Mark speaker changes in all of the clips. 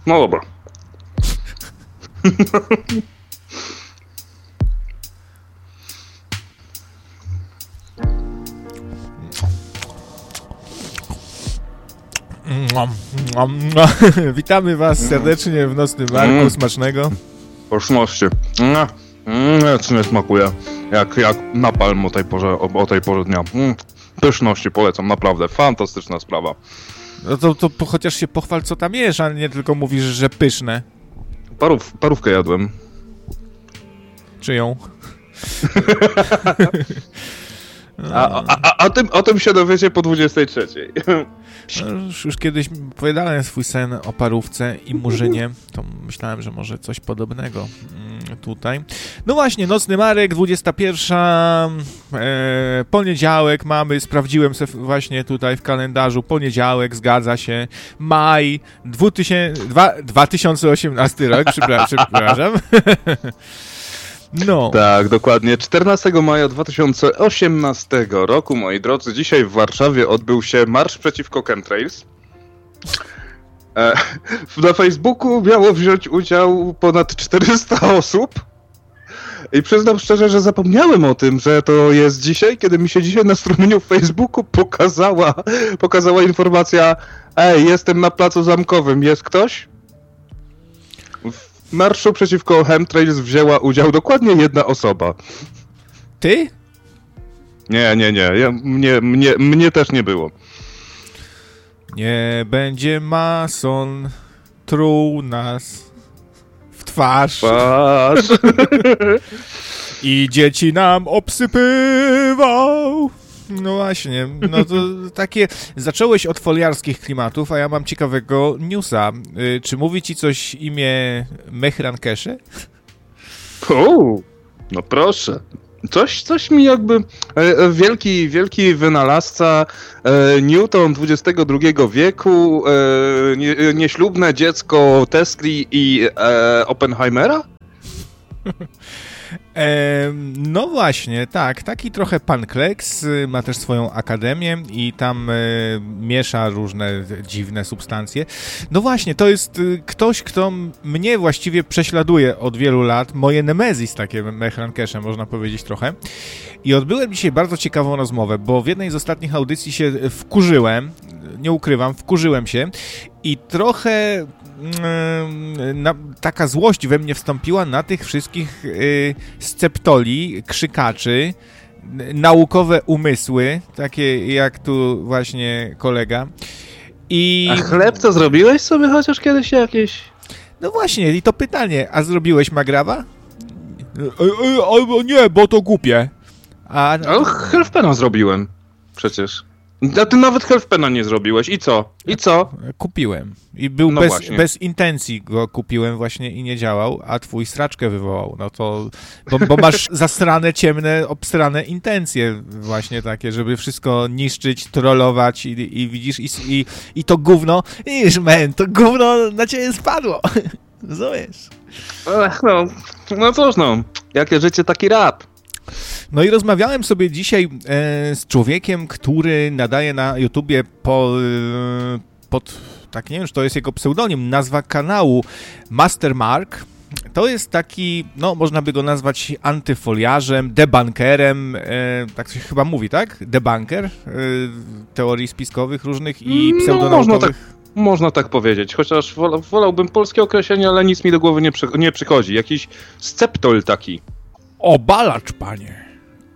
Speaker 1: No dobra.
Speaker 2: Witamy was serdecznie w Nocnym Marku. Smacznego.
Speaker 1: Pyszności. Nic nie smakuje. Jak napalm o tej porze dnia. Pyszności polecam, naprawdę. Fantastyczna sprawa.
Speaker 2: No to chociaż się pochwal, co tam jesz, a nie tylko mówisz, że pyszne.
Speaker 1: Parówkę jadłem.
Speaker 2: Czyją?
Speaker 1: O tym się dowiecie po 23.
Speaker 2: No, już kiedyś opowiadałem swój sen o parówce i murzynie, to myślałem, że może coś podobnego tutaj. No właśnie, Nocny Marek, 21, poniedziałek mamy, sprawdziłem sobie właśnie tutaj w kalendarzu, poniedziałek, zgadza się, maj, 2018 rok, przepraszam. No.
Speaker 1: Tak, dokładnie. 14 maja 2018 roku, moi drodzy, dzisiaj w Warszawie odbył się marsz przeciwko chemtrails. Na Facebooku miało wziąć udział ponad 400 osób. I przyznam szczerze, że zapomniałem o tym, że to jest dzisiaj, kiedy mi się dzisiaj na strumieniu w Facebooku pokazała informacja: ej, jestem na placu Zamkowym, jest ktoś? W marszu przeciwko chemtrails wzięła udział dokładnie jedna osoba.
Speaker 2: Ty?
Speaker 1: Nie. Mnie też nie było.
Speaker 2: Nie będzie mason truł nas w twarz. I dzieci nam obsypywał. No właśnie, no to takie... Zacząłeś od foliarskich klimatów, a ja mam ciekawego newsa. Czy mówi ci coś imię Mehran Keshe?
Speaker 1: No proszę. Coś mi jakby... Wielki wynalazca, Newton XXI wieku, nieślubne dziecko Tesli i Oppenheimera?
Speaker 2: No właśnie, tak, taki trochę pan Kleks, ma też swoją akademię i tam miesza różne dziwne substancje. No właśnie, to jest ktoś, kto mnie właściwie prześladuje od wielu lat, moje nemezis, takie Mehran Keshe, można powiedzieć trochę. I odbyłem dzisiaj bardzo ciekawą rozmowę, bo w jednej z ostatnich audycji się wkurzyłem, nie ukrywam, wkurzyłem się i trochę... taka złość we mnie wstąpiła na tych wszystkich sceptoli, krzykaczy, naukowe umysły, takie jak tu właśnie kolega.
Speaker 1: A chleb to zrobiłeś sobie chociaż kiedyś jakieś?
Speaker 2: No właśnie, i to pytanie, a zrobiłeś Magrawa? Nie, bo to głupie.
Speaker 1: Ale Helfpena zrobiłem przecież. A ty nawet Helfpena nie zrobiłeś. I co?
Speaker 2: Kupiłem. I był
Speaker 1: no
Speaker 2: bez intencji go kupiłem właśnie i nie działał, a twój sraczkę wywołał. No to... Bo masz zasrane, ciemne, obsrane intencje właśnie takie, żeby wszystko niszczyć, trollować i widzisz, i to gówno, to gówno na ciebie spadło. Rozumiesz?
Speaker 1: No cóż no. Jakie życie, taki rap.
Speaker 2: No i rozmawiałem sobie dzisiaj z człowiekiem, który nadaje na YouTubie pod, tak nie wiem, czy to jest jego pseudonim, nazwa kanału Mastermark. To jest taki, no można by go nazwać antyfoliarzem, debunkerem, tak się chyba mówi, tak? Debunker teorii spiskowych różnych i pseudonaukowych.
Speaker 1: Można tak powiedzieć, chociaż wolałbym polskie określenie, ale nic mi do głowy nie przychodzi. Jakiś sceptol taki.
Speaker 2: Obalacz, panie.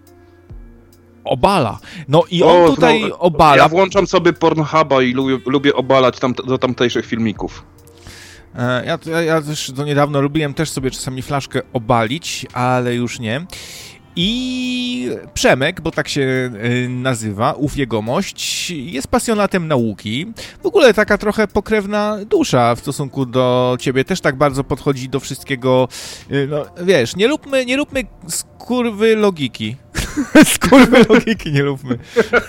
Speaker 2: Obala. No i on tutaj obala.
Speaker 1: Ja włączam sobie Pornhuba i lubię obalać do tamtejszych filmików.
Speaker 2: Ja też do niedawno lubiłem też sobie czasami flaszkę obalić, ale już nie. I Przemek, bo tak się nazywa, ów jegomość, jest pasjonatem nauki. W ogóle taka trochę pokrewna dusza w stosunku do ciebie. Też tak bardzo podchodzi do wszystkiego. No wiesz, nie róbmy skurwy logiki. Skurwy logiki nie róbmy.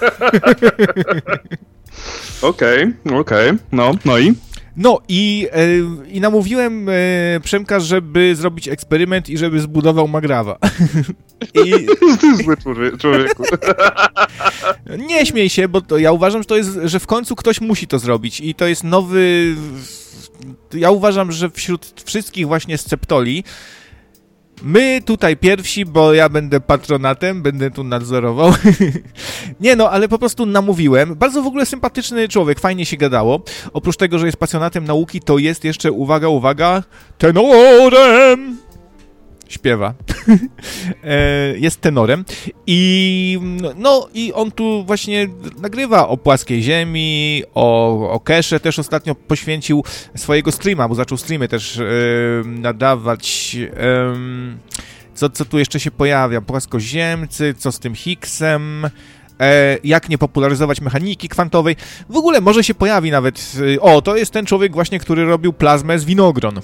Speaker 1: Okej. No i?
Speaker 2: No i namówiłem Przemka, żeby zrobić eksperyment i żeby zbudował Magrawa.
Speaker 1: Ty zły człowieku.
Speaker 2: Nie śmiej się, bo ja uważam, że to jest, że w końcu ktoś musi to zrobić i to jest nowy ja uważam, że wśród wszystkich właśnie sceptoli my tutaj pierwsi, bo ja będę patronatem, będę tu nadzorował. Nie no, ale po prostu namówiłem. Bardzo w ogóle sympatyczny człowiek, fajnie się gadało. Oprócz tego, że jest pasjonatem nauki, to jest jeszcze, uwaga, tenorem. Śpiewa. Jest tenorem. I on tu właśnie nagrywa o płaskiej ziemi, o cache. Też ostatnio poświęcił swojego streama, bo zaczął streamy też nadawać. Co tu jeszcze się pojawia? Płaskoziemcy, co z tym Higgsem? Jak nie popularyzować mechaniki kwantowej. W ogóle może się pojawi nawet... to jest ten człowiek właśnie, który robił plazmę z winogron.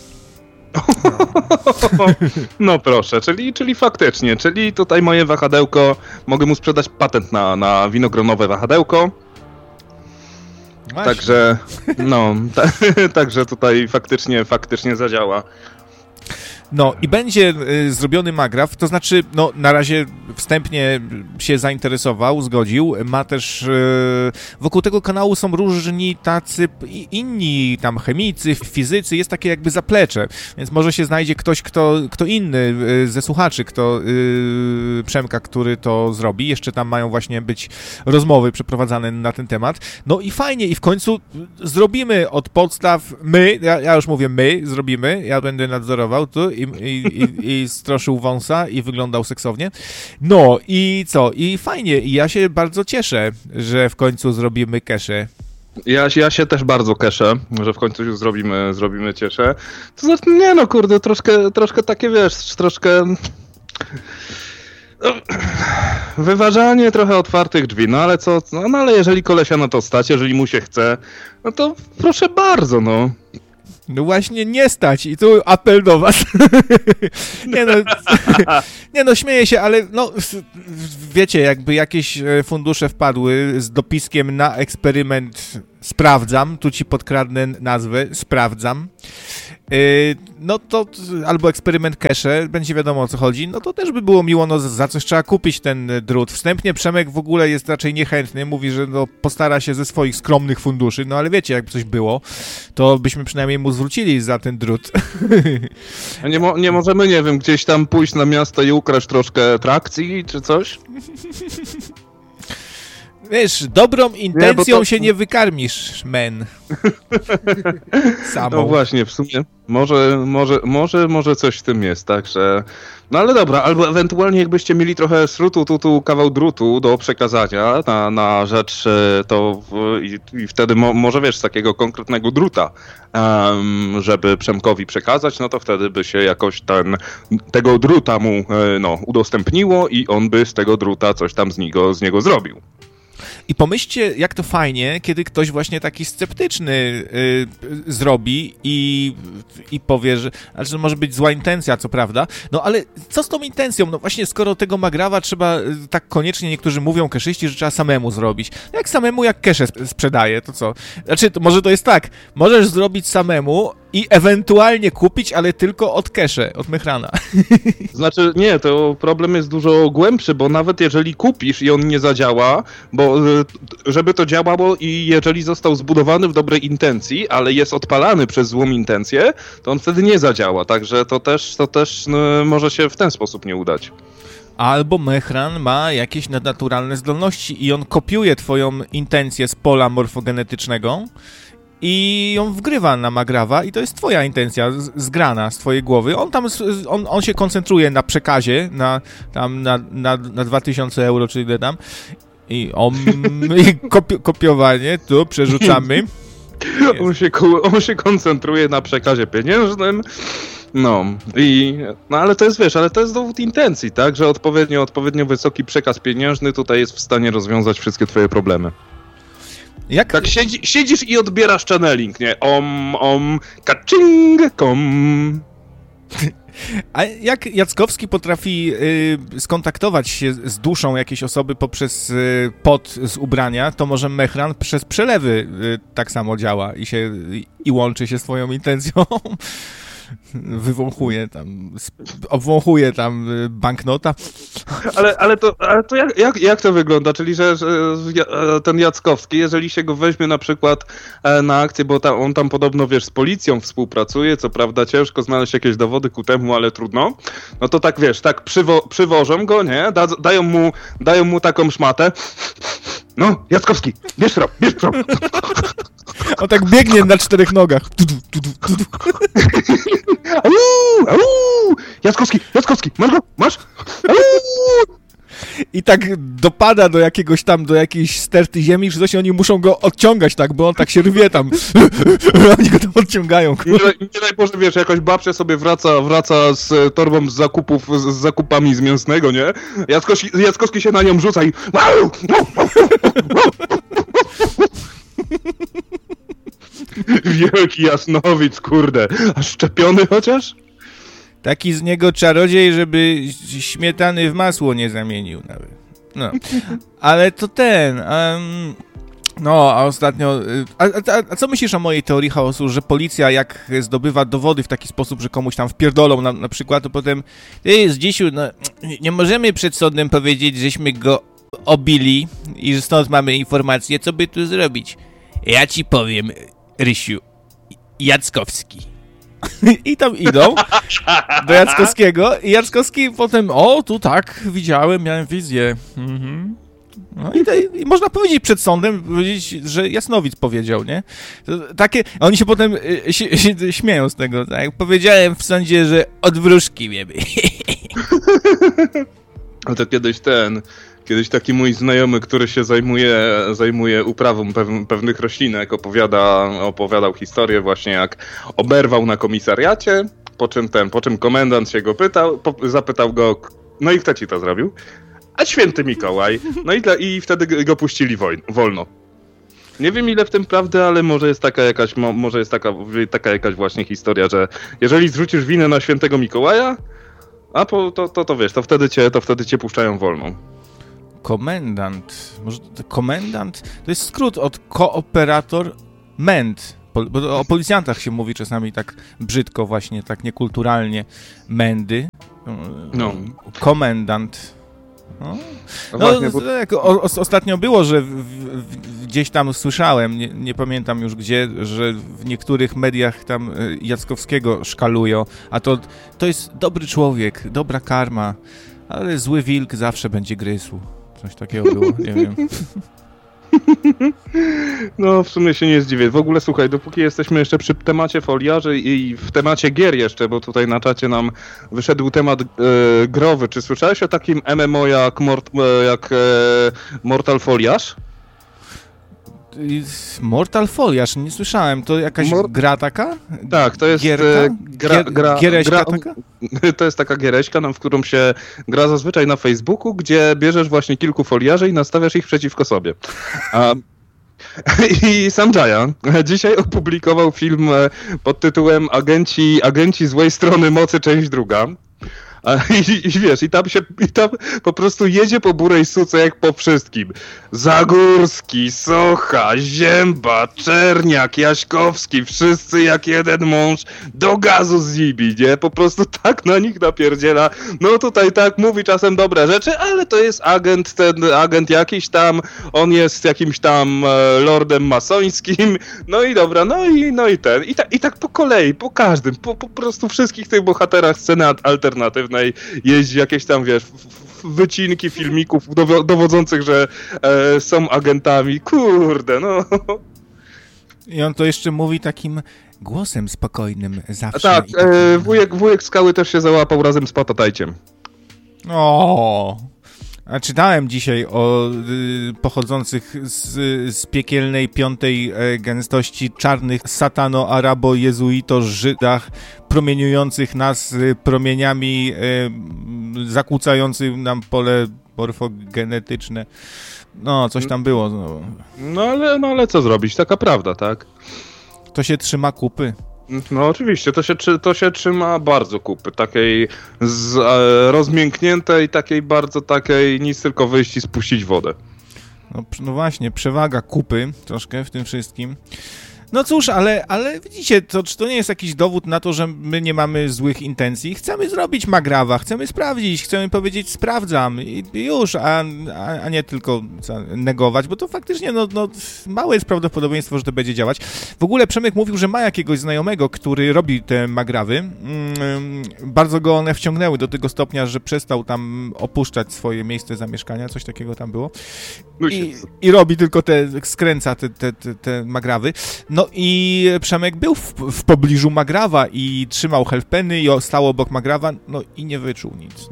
Speaker 1: No proszę, czyli faktycznie, czyli tutaj moje wahadełko, mogę mu sprzedać patent na winogronowe wahadełko.
Speaker 2: Właśnie.
Speaker 1: Także tutaj faktycznie zadziała.
Speaker 2: No i będzie zrobiony magraf, to znaczy, na razie wstępnie się zainteresował, zgodził, ma też, wokół tego kanału są różni tacy inni tam chemicy, fizycy, jest takie jakby zaplecze, więc może się znajdzie ktoś, kto inny ze słuchaczy, Przemka, który to zrobi, jeszcze tam mają właśnie być rozmowy przeprowadzane na ten temat, no i fajnie i w końcu zrobimy od podstaw, ja już mówię zrobimy, ja będę nadzorował tu i stroszył wąsa i wyglądał seksownie. No i co? I fajnie. I ja się bardzo cieszę, że w końcu zrobimy cache.
Speaker 1: Ja się też bardzo cieszę, że w końcu już zrobimy cieszę. To znaczy, troszkę takie, troszkę... Wyważanie trochę otwartych drzwi, ale co? Ale jeżeli kolesia na to stać, jeżeli mu się chce, no to proszę bardzo,
Speaker 2: No właśnie nie stać i tu apel do was. Śmieję się, ale wiecie, jakby jakieś fundusze wpadły z dopiskiem na eksperyment sprawdzam, tu ci podkradnę nazwę, sprawdzam, to albo eksperyment cache, będzie wiadomo o co chodzi, to też by było miło, za coś trzeba kupić ten drut. Wstępnie Przemek w ogóle jest raczej niechętny, mówi, że postara się ze swoich skromnych funduszy, ale wiecie, jakby coś było, to byśmy przynajmniej mu zwrócili za ten drut.
Speaker 1: Nie możemy, nie wiem, gdzieś tam pójść na miasto i ukraść troszkę trakcji, czy coś?
Speaker 2: Wiesz, dobrą intencją się nie wykarmisz, Samą.
Speaker 1: No właśnie, w sumie może coś w tym jest, także... No ale dobra, albo ewentualnie jakbyście mieli trochę srutu, kawał drutu do przekazania na rzecz i wtedy może wiesz, z takiego konkretnego druta, żeby Przemkowi przekazać, to wtedy by się jakoś tego druta mu udostępniło i on by z tego druta coś tam z niego zrobił.
Speaker 2: I pomyślcie, jak to fajnie, kiedy ktoś właśnie taki sceptyczny zrobi i powie, że może być zła intencja, co prawda, ale co z tą intencją? Właśnie skoro tego magrawa trzeba, tak koniecznie niektórzy mówią, keszyści, że trzeba samemu zrobić. Jak samemu, jak keszę sprzedaje, to co? Znaczy, może to jest tak, możesz zrobić samemu i ewentualnie kupić, ale tylko od cache, od Mechrana.
Speaker 1: Znaczy, nie, to problem jest dużo głębszy, bo nawet jeżeli kupisz i on nie zadziała, bo żeby to działało i jeżeli został zbudowany w dobrej intencji, ale jest odpalany przez złą intencję, to on wtedy nie zadziała, także to też może się w ten sposób nie udać.
Speaker 2: Albo Mechran ma jakieś nadnaturalne zdolności i on kopiuje twoją intencję z pola morfogenetycznego i ją wgrywa na magrawa i to jest twoja intencja zgrana z twojej głowy. On się koncentruje na przekazie, na 2000 euro, czy ile tam, i kopiowanie, tu przerzucamy.
Speaker 1: On się koncentruje na przekazie pieniężnym. Ale to jest, ale to jest dowód intencji, tak? Że odpowiednio wysoki przekaz pieniężny tutaj jest w stanie rozwiązać wszystkie twoje problemy. Tak siedzisz i odbierasz channeling, nie? Kaczing, kom.
Speaker 2: A jak Jackowski potrafi skontaktować się z duszą jakiejś osoby poprzez pot z ubrania, to może Mechran przez przelewy tak samo działa i łączy się z twoją intencją. wywąchuje tam, obwąchuje tam banknota.
Speaker 1: Ale to jak to wygląda? Czyli, że ten Jackowski, jeżeli się go weźmie na przykład na akcję, bo on tam podobno, wiesz, z policją współpracuje, co prawda ciężko znaleźć jakieś dowody ku temu, ale trudno, no to tak, wiesz, tak przywożą go, nie? Dają mu taką szmatę. No, Jackowski, bierz pro.
Speaker 2: On tak biegnie na 4 nogach.
Speaker 1: Jackowski, masz?
Speaker 2: I tak dopada do jakiegoś tam, do jakiejś sterty ziemi, że coś oni muszą go odciągać, tak, bo on tak się rwie tam. Oni go tam odciągają.
Speaker 1: Nie daj Boże, wiesz, jakaś babcia sobie wraca z torbą z zakupami z mięsnego, nie? Jackowski się na nią rzuca i... Wielki jasnowic, kurde. A szczepiony chociaż?
Speaker 2: Taki z niego czarodziej, żeby śmietany w masło nie zamienił nawet. No. Ale to no, a ostatnio... A co myślisz o mojej teorii chaosu, że policja jak zdobywa dowody w taki sposób, że komuś tam wpierdolą na przykład, to potem Zdzisiu, no nie możemy przed sądem powiedzieć, żeśmy go obili i że stąd mamy informację, co by tu zrobić. Ja ci powiem, Rysiu, Jackowski. I tam idą do Jackowskiego i Jackowski potem, tu tak, widziałem, miałem wizję. Mhm. No i można powiedzieć przed sądem, że Jasnowic powiedział, nie? Takie, a oni się potem śmieją z tego, tak? Powiedziałem w sądzie, że od wróżki wiemy.
Speaker 1: A to kiedyś taki mój znajomy, który się zajmuje uprawą pewnych roślinek, opowiadał historię właśnie, jak oberwał na komisariacie, po czym komendant się go zapytał go, no i kto ci to zrobił? A święty Mikołaj. No i wtedy go puścili wolno. Nie wiem ile w tym prawdy, ale może jest taka jakaś właśnie historia, że jeżeli zrzucisz winę na świętego Mikołaja, to wiesz, to wtedy cię puszczają wolną.
Speaker 2: Komendant. Może komendant? To jest skrót od kooperator mend. Bo o policjantach się mówi czasami tak brzydko właśnie, tak niekulturalnie. Mendy.
Speaker 1: No.
Speaker 2: Komendant. No właśnie, ostatnio było, że gdzieś tam słyszałem, nie pamiętam już gdzie, że w niektórych mediach tam Jackowskiego szkalują, a to jest dobry człowiek, dobra karma, ale zły wilk zawsze będzie gryzł. Coś takiego było, nie wiem.
Speaker 1: No, w sumie się nie zdziwię. W ogóle, słuchaj, dopóki jesteśmy jeszcze przy temacie foliarzy i w temacie gier jeszcze, bo tutaj na czacie nam wyszedł temat growy. Czy słyszałeś o takim MMO jak Mortal Foliarz?
Speaker 2: Mortal Foliarz, nie słyszałem. To jakaś gra taka?
Speaker 1: Tak, to jest
Speaker 2: giereśka taka?
Speaker 1: To jest taka giereśka, w którą się gra zazwyczaj na Facebooku, gdzie bierzesz właśnie kilku foliarzy i nastawiasz ich przeciwko sobie. I Sanjaya dzisiaj opublikował film pod tytułem Agenci złej strony mocy, część 2. I wiesz, i tam po prostu jedzie po burej suce jak po wszystkim. Zagórski, Socha, Zięba, Czerniak, Jaśkowski, wszyscy jak jeden mąż do gazu z nimi, nie? Po prostu tak na nich napierdziela. No tutaj tak mówi czasem dobre rzeczy, ale to jest agent jakiś tam, on jest jakimś tam lordem masońskim, no i dobra, i tak po kolei, po każdym, po prostu wszystkich tych bohaterach sceny alternatywnej jeździ jakieś tam, wiesz, wycinki filmików dowodzących, że są agentami. Kurde, no.
Speaker 2: I on to jeszcze mówi takim głosem spokojnym zawsze.
Speaker 1: Tak, wujek Skały też się załapał razem z Patatajciem.
Speaker 2: A czytałem dzisiaj o pochodzących z piekielnej 5. gęstości czarnych satano-arabo-jezuito-żydach promieniujących nas promieniami zakłócających nam pole morfogenetyczne. No, coś tam było.
Speaker 1: No ale co zrobić? Taka prawda, tak?
Speaker 2: To się trzyma kupy.
Speaker 1: No oczywiście, to się trzyma bardzo kupy, takiej rozmiękniętej, takiej nic tylko wyjść i spuścić wodę.
Speaker 2: No właśnie, przewaga kupy troszkę w tym wszystkim. No cóż, ale widzicie, czy to nie jest jakiś dowód na to, że my nie mamy złych intencji? Chcemy zrobić Magrawa, chcemy sprawdzić, chcemy powiedzieć sprawdzam i już, a nie tylko negować, bo to faktycznie małe jest prawdopodobieństwo, że to będzie działać. W ogóle Przemek mówił, że ma jakiegoś znajomego, który robi te Magrawy. Bardzo go one wciągnęły do tego stopnia, że przestał tam opuszczać swoje miejsce zamieszkania, coś takiego tam było. I robi tylko skręca te Magrawy. No i Przemek był w pobliżu Magrawa i trzymał helpeny i stał obok Magrawa, no i nie wyczuł nic.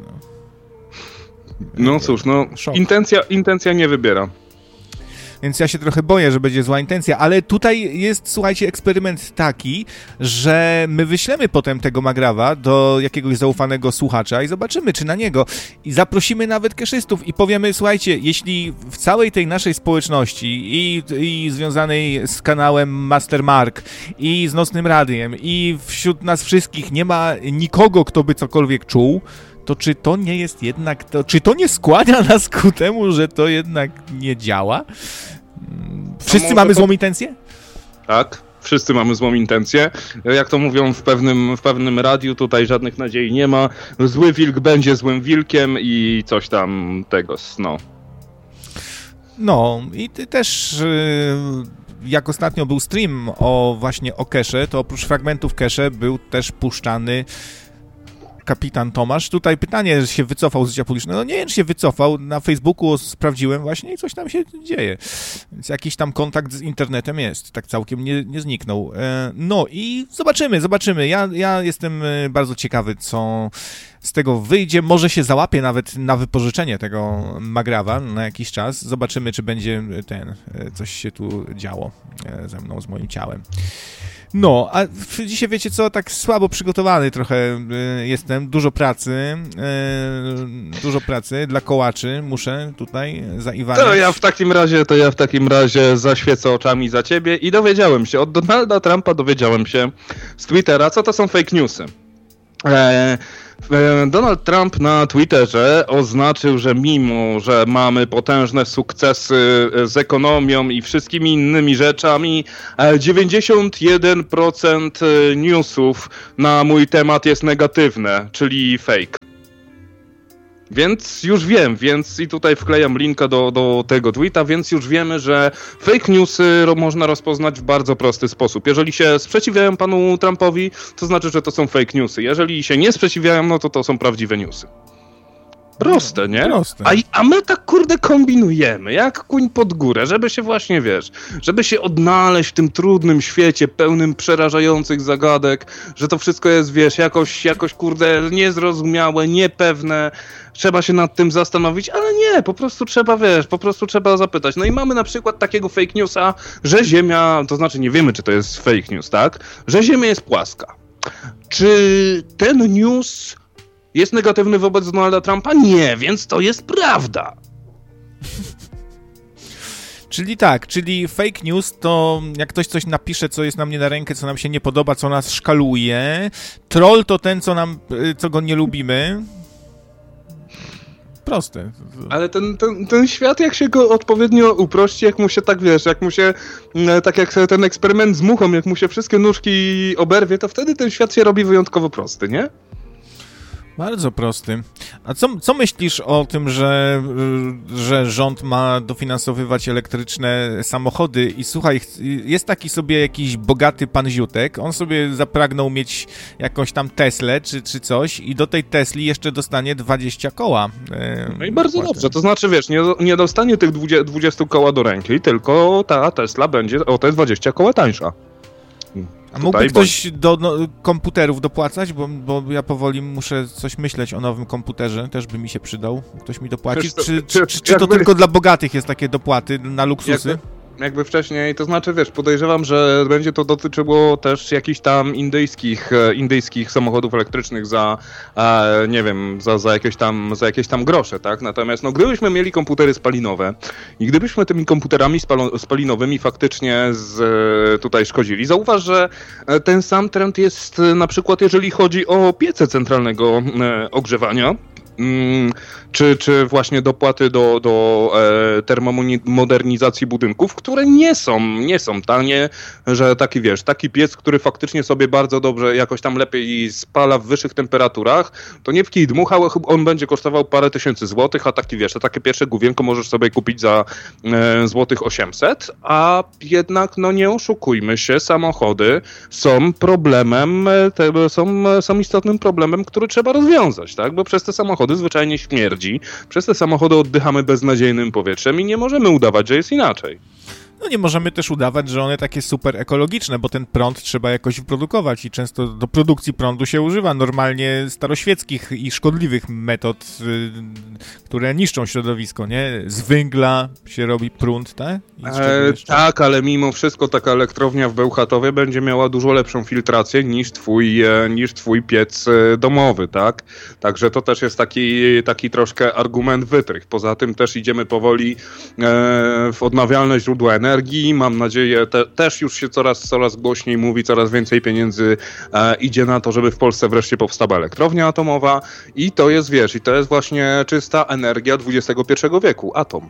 Speaker 1: No cóż, intencja nie wybiera.
Speaker 2: Więc ja się trochę boję, że będzie zła intencja, ale tutaj jest, słuchajcie, eksperyment taki, że my wyślemy potem tego Magrawa do jakiegoś zaufanego słuchacza i zobaczymy, czy na niego. I zaprosimy nawet keszystów i powiemy, słuchajcie, jeśli w całej tej naszej społeczności i związanej z kanałem Mastermark i z Nocnym Radiem i wśród nas wszystkich nie ma nikogo, kto by cokolwiek czuł, to czy to nie jest jednak, czy to nie skłania nas ku temu, że to jednak nie działa? Wszyscy mamy złą intencję?
Speaker 1: Tak, wszyscy mamy złą intencję. Jak to mówią w pewnym radiu, tutaj żadnych nadziei nie ma. Zły wilk będzie złym wilkiem i coś tam tego,
Speaker 2: No i ty też... Jak ostatnio był stream właśnie o cache, to oprócz fragmentów cache był też puszczany Kapitan Tomasz. Tutaj pytanie, że się wycofał z życia publicznego. No nie wiem, czy się wycofał. Na Facebooku sprawdziłem właśnie i coś tam się dzieje. Więc jakiś tam kontakt z internetem jest. Tak całkiem nie zniknął. No i zobaczymy. Ja jestem bardzo ciekawy, co z tego wyjdzie. Może się załapię nawet na wypożyczenie tego Magrawa na jakiś czas. Zobaczymy, czy będzie coś się tu działo ze mną, z moim ciałem. No, a dzisiaj wiecie co, tak słabo przygotowany trochę jestem, dużo pracy dla kołaczy muszę tutaj zaiwaniać.
Speaker 1: To ja w takim razie zaświecę oczami za ciebie i dowiedziałem się, od Donalda Trumpa dowiedziałem się z Twittera, co to są fake newsy. Donald Trump na Twitterze oznaczył, że mimo, że mamy potężne sukcesy z ekonomią i wszystkimi innymi rzeczami, 91% newsów na mój temat jest negatywne, czyli fake. Więc już wiem, i tutaj wklejam linka do tego tweeta, więc już wiemy, że fake newsy można rozpoznać w bardzo prosty sposób. Jeżeli się sprzeciwiają panu Trumpowi, to znaczy, że to są fake newsy. Jeżeli się nie sprzeciwiają, no to są prawdziwe newsy. Proste, nie?
Speaker 2: Proste.
Speaker 1: A my tak kurde kombinujemy, jak kuń pod górę, żeby się właśnie, żeby się odnaleźć w tym trudnym świecie, pełnym przerażających zagadek, że to wszystko jest, jakoś kurde niezrozumiałe, niepewne, trzeba się nad tym zastanowić, ale nie, po prostu trzeba zapytać. No i mamy na przykład takiego fake newsa, że Ziemia, to znaczy nie wiemy, czy to jest fake news, tak? Że Ziemia jest płaska. Czy ten news jest negatywny wobec Donalda Trumpa? Nie, więc to jest prawda.
Speaker 2: Czyli fake news to jak ktoś coś napisze, co jest nam nie na rękę, co nam się nie podoba, co nas szkaluje. Troll to ten, co go nie lubimy. Proste.
Speaker 1: Ale ten świat, jak się go odpowiednio uprości, jak mu się tak jak ten eksperyment z muchą, jak mu się wszystkie nóżki oberwie, to wtedy ten świat się robi wyjątkowo prosty, nie?
Speaker 2: Bardzo prosty. A co myślisz o tym, że rząd ma dofinansowywać elektryczne samochody i słuchaj, jest taki sobie jakiś bogaty pan Ziutek, on sobie zapragnął mieć jakąś tam Teslę czy coś i do tej Tesli jeszcze dostanie 20 koła.
Speaker 1: No i bardzo dobrze, to znaczy nie dostanie tych 20 koła do ręki, tylko ta Tesla będzie o te 20 koła tańsza.
Speaker 2: A mógłby ktoś do komputerów dopłacać? Bo ja powoli muszę coś myśleć o nowym komputerze, też by mi się przydał. Ktoś mi dopłaci? Czy to tylko dla bogatych jest takie dopłaty na luksusy?
Speaker 1: Jakby wcześniej, to znaczy podejrzewam, że będzie to dotyczyło też jakichś tam indyjskich samochodów elektrycznych za jakieś tam grosze, tak? Natomiast gdybyśmy mieli komputery spalinowe i gdybyśmy tymi komputerami spalinowymi faktycznie tutaj szkodzili, zauważ, że ten sam trend jest na przykład, jeżeli chodzi o piece centralnego ogrzewania. czy właśnie dopłaty do termomodernizacji budynków, które nie są tanie, że taki piec, który faktycznie sobie bardzo dobrze jakoś tam lepiej spala w wyższych temperaturach, to nie w kij dmuchał, on będzie kosztował parę tysięcy złotych, a takie pierwsze główienko możesz sobie kupić za złotych 800, a jednak nie oszukujmy się, samochody są problemem, są istotnym problemem, który trzeba rozwiązać, tak? Bo przez te samochody zwyczajnie śmierdzi, przez te samochody oddychamy beznadziejnym powietrzem i nie możemy udawać, że jest inaczej.
Speaker 2: No nie możemy też udawać, że one takie super ekologiczne, bo ten prąd trzeba jakoś wyprodukować i często do produkcji prądu się używa normalnie staroświeckich i szkodliwych metod, które niszczą środowisko, nie? Z węgla się robi prąd, tak?
Speaker 1: Tak, ale mimo wszystko taka elektrownia w Bełchatowie będzie miała dużo lepszą filtrację niż twój piec domowy, tak? Także to też jest taki troszkę argument wytrych. Poza tym też idziemy powoli w odnawialne źródła energii. Mam nadzieję, też już się coraz głośniej mówi, coraz więcej pieniędzy idzie na to, żeby w Polsce wreszcie powstała elektrownia atomowa i to jest, i to jest właśnie czysta energia XXI wieku, atom.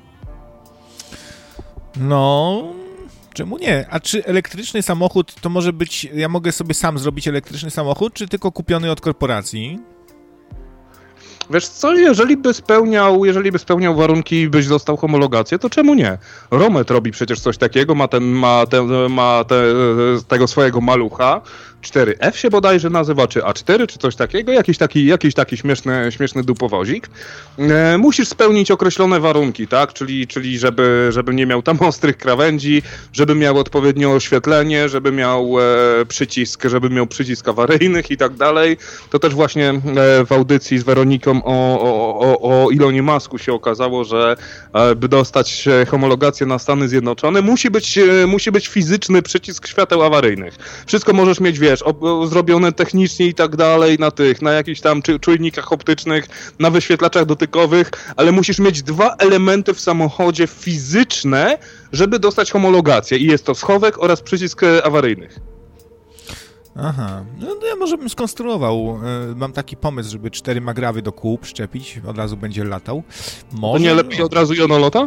Speaker 2: No, czemu nie? A czy elektryczny samochód to może być, ja mogę sobie sam zrobić elektryczny samochód, czy tylko kupiony od korporacji?
Speaker 1: Wiesz co, jeżeli by spełniał warunki i byś dostał homologację, to czemu nie? Romet robi przecież coś takiego, ma tego swojego malucha, 4F się bodajże nazywa, czy A4, czy coś takiego, jakiś taki śmieszny dupowozik. Musisz spełnić określone warunki, tak? Czyli żeby nie miał tam ostrych krawędzi, żeby miał odpowiednie oświetlenie, żeby miał przycisk awaryjnych i tak dalej. To też właśnie w audycji z Weroniką o Elonie Musku się okazało, że by dostać homologację na Stany Zjednoczone, musi być fizyczny przycisk świateł awaryjnych. Wszystko możesz mieć, zrobione technicznie i tak dalej, na jakichś tam czujnikach optycznych, na wyświetlaczach dotykowych, ale musisz mieć 2 elementy w samochodzie fizyczne, żeby dostać homologację i jest to schowek oraz przycisk awaryjnych.
Speaker 2: Aha, no ja może bym skonstruował. Mam taki pomysł, żeby 4 magrawy do kół przyczepić, od razu będzie latał.
Speaker 1: To nie lepiej od razu jonolota?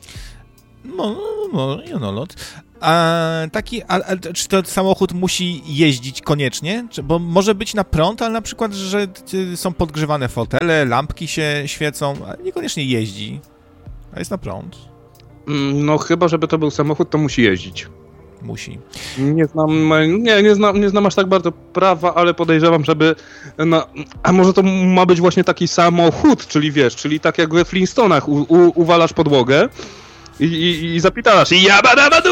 Speaker 2: No, jonolot. Czy to samochód musi jeździć koniecznie? Bo może być na prąd, ale na przykład, że są podgrzewane fotele, lampki się świecą, a niekoniecznie jeździ, a jest na prąd.
Speaker 1: No chyba, żeby to był samochód, to musi jeździć.
Speaker 2: Musi.
Speaker 1: Nie znam aż tak bardzo prawa, ale podejrzewam, a może to ma być właśnie taki samochód, czyli tak jak we Flintstone'ach uwalasz podłogę i zapitalasz jabadabadu!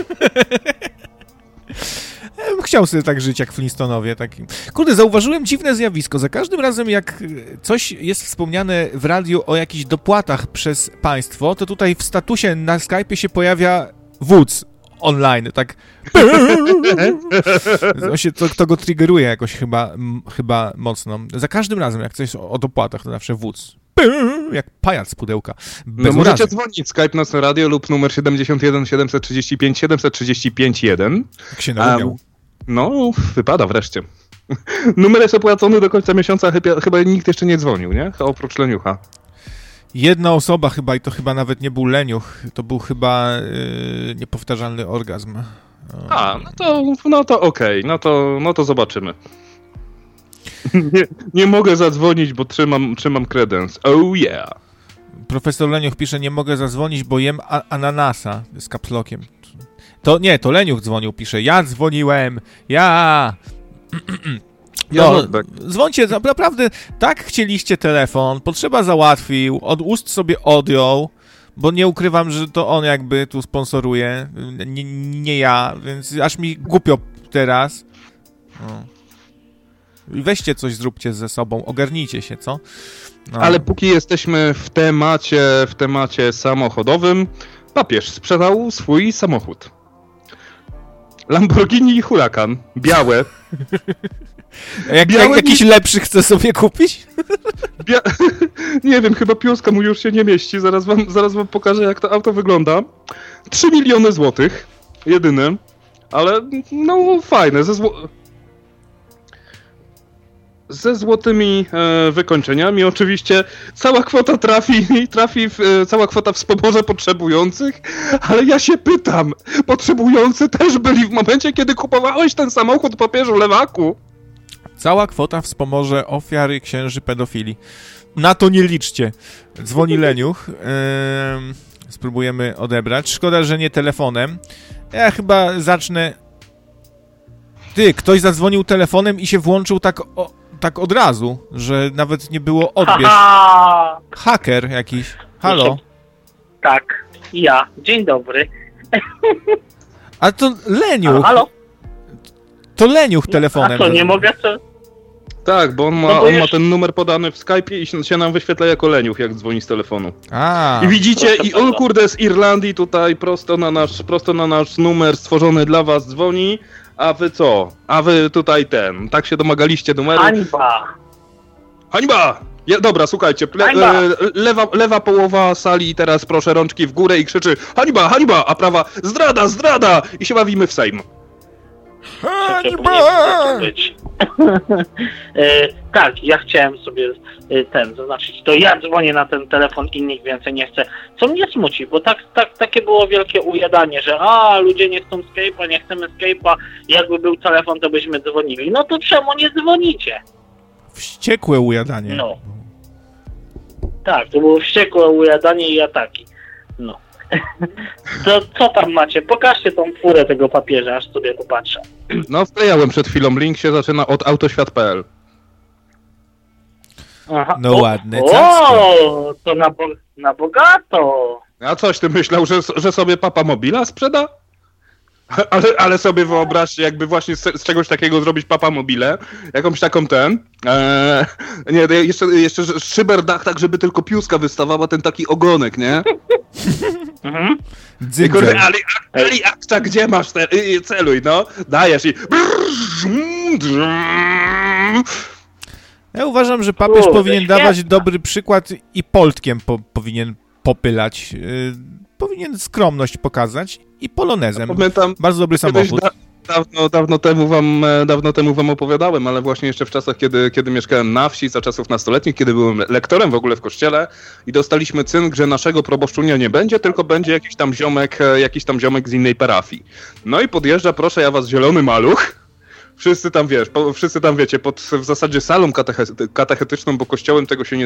Speaker 2: Ja bym chciał sobie tak żyć jak Flintstonowie. Kurde, zauważyłem dziwne zjawisko. Za każdym razem, jak coś jest wspomniane w radiu o jakichś dopłatach przez państwo, to tutaj w statusie na Skype'ie się pojawia wódz online, tak. To go triggeruje jakoś chyba mocno. Za każdym razem, jak coś o dopłatach, to zawsze wódz. Jak pajac z pudełka.
Speaker 1: No możecie dzwonić Skype Nocne Radio lub numer 71 735 735 1.
Speaker 2: Jak się naumiał.
Speaker 1: No, wypada wreszcie. Numer jest opłacony do końca miesiąca, chyba nikt jeszcze nie dzwonił, nie? Oprócz Leniucha.
Speaker 2: Jedna osoba chyba, i to chyba nawet nie był Leniuch, to był chyba niepowtarzalny orgazm.
Speaker 1: No to okej, no to zobaczymy. Nie mogę zadzwonić, bo trzymam kredens. Oh yeah.
Speaker 2: Profesor Leniuch pisze, nie mogę zadzwonić, bo jem ananasa z kapslokiem. To Leniuch dzwonił, pisze, ja dzwoniłem, ja... No, dzwońcie, naprawdę tak chcieliście telefon, potrzeba załatwił, od ust sobie odjął, bo nie ukrywam, że to on jakby tu sponsoruje, nie ja, więc aż mi głupio teraz. No. Weźcie coś, zróbcie ze sobą, ogarnijcie się, co? No.
Speaker 1: Ale póki jesteśmy w temacie samochodowym, papież sprzedał swój samochód. Lamborghini Huracan, białe.
Speaker 2: Jakiś lepszy chce sobie kupić?
Speaker 1: Nie wiem, chyba pioska mu już się nie mieści. Zaraz wam pokażę, jak to auto wygląda. 3 miliony złotych. Jedyne. Ale no fajne. ze złotymi wykończeniami. Oczywiście cała kwota cała kwota wspomoże potrzebujących, ale ja się pytam, potrzebujący też byli w momencie, kiedy kupowałeś ten samochód, papieżu lewaku.
Speaker 2: Cała kwota wspomoże ofiary księży pedofili. Na to nie liczcie. Dzwoni Leniuch. Spróbujemy odebrać. Szkoda, że nie telefonem. Ja chyba zacznę... Ty, ktoś zadzwonił telefonem i się włączył tak od razu, że nawet nie było odbierz. Haker jakiś. Halo?
Speaker 3: Tak, ja. Dzień dobry.
Speaker 2: A to Leniuch.
Speaker 3: Halo?
Speaker 2: To Leniuch telefonem.
Speaker 3: A co, nie mogę co?
Speaker 1: Tak, bo on ma ten numer podany w Skype'ie i się nam wyświetla jako Leniuch, jak dzwoni z telefonu. I widzicie, i on kurde z Irlandii tutaj prosto na nasz numer stworzony dla was dzwoni, a wy co? A wy tutaj tak się domagaliście numeru. Hańba! Dobra, słuchajcie, lewa połowa sali teraz proszę rączki w górę i krzyczy hańba, hańba, a prawa zdrada, zdrada i się bawimy w Sejm.
Speaker 3: Tak, ja chciałem sobie zaznaczyć, to ja dzwonię na ten telefon i nikt więcej nie chce. Co mnie smuci, bo takie było wielkie ujadanie, że ludzie nie chcą Skype'a, nie chcemy Skype'a, jakby był telefon, to byśmy dzwonili. No to czemu nie dzwonicie?
Speaker 2: Wściekłe ujadanie.
Speaker 3: No. Tak, to było wściekłe ujadanie i ataki. No. To co tam macie? Pokażcie tą furę tego papieża, aż sobie popatrzę.
Speaker 1: No, wklejałem przed chwilą, link się zaczyna od autoświat.pl.
Speaker 3: Aha.
Speaker 2: No ładne.
Speaker 3: O, to na bogato.
Speaker 1: A coś ty myślał, że sobie papa mobila sprzeda? Ale sobie wyobraźcie, jakby właśnie z czegoś takiego zrobić papa mobile, jakąś taką jeszcze szyberdach, tak żeby tylko piuska wystawała, ten taki ogonek, nie?
Speaker 3: Mhm.
Speaker 1: I kurde, Ali akta, gdzie masz celuj, no? Dajesz i...
Speaker 2: Ja uważam, że papież powinien dawać dobry przykład i poltkiem powinien popylać. Powinien skromność pokazać i polonezem.
Speaker 1: Pamiętam,
Speaker 2: bardzo dobry samochód.
Speaker 1: Dawno temu wam opowiadałem, ale właśnie jeszcze w czasach, kiedy mieszkałem na wsi, za czasów nastoletnich, kiedy byłem lektorem w ogóle w kościele i dostaliśmy cynk, że naszego proboszczunia nie będzie, tylko będzie jakiś tam ziomek z innej parafii. No i podjeżdża, proszę ja was, zielony maluch. Wszyscy tam wiecie, w zasadzie salą katechetyczną, bo kościołem tego się nie